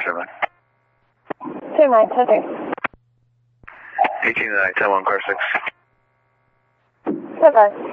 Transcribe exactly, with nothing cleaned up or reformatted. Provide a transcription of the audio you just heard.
seven. Two nine, ten three. eighteen nine, ten one, car six. Bye-bye.